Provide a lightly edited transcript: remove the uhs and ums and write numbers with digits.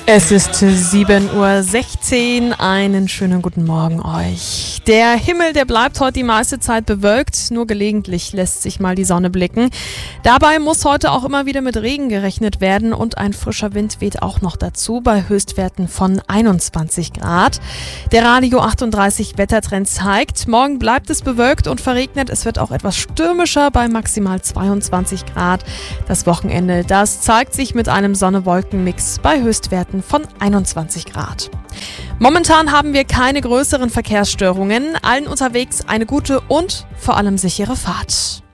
Es ist 7:16 Uhr. Einen schönen guten Morgen euch. Der Himmel, der bleibt heute die meiste Zeit bewölkt. Nur gelegentlich lässt sich mal die Sonne blicken. Dabei muss heute auch immer wieder mit Regen gerechnet werden und ein frischer Wind weht auch noch dazu bei Höchstwerten von 21 Grad. Der Radio 38 Wettertrend zeigt, morgen bleibt es bewölkt und verregnet. Es wird auch etwas stürmischer bei maximal 22 Grad. Das Wochenende, das zeigt sich mit einem Sonne-Wolken-Mix bei Höchstwerten von 21 Grad. Momentan haben wir keine größeren Verkehrsstörungen. Allen unterwegs eine gute und vor allem sichere Fahrt.